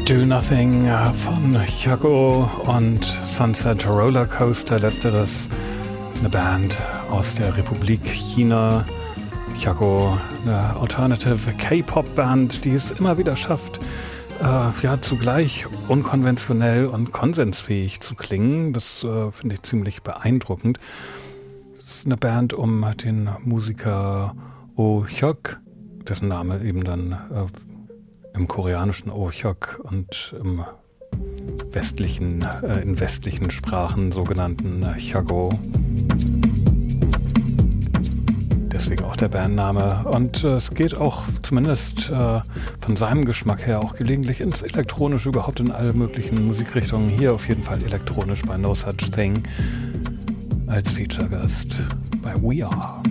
Do Nothing von Chaco und Sunset Roller Coaster, letzteres eine Band aus der Republik China. Chaco, eine Alternative K-Pop-Band, die es immer wieder schafft, zugleich unkonventionell und konsensfähig zu klingen. Das finde ich ziemlich beeindruckend. Das ist eine Band um den Musiker Oh Hyuk, dessen Name eben dann im koreanischen Oh Hyuk und im in westlichen Sprachen sogenannten Chaco. Deswegen auch der Bandname. Und es geht auch zumindest von seinem Geschmack her auch gelegentlich ins Elektronische, überhaupt in alle möglichen Musikrichtungen. Hier auf jeden Fall elektronisch bei No Such Thing als Feature-Gast bei We Are.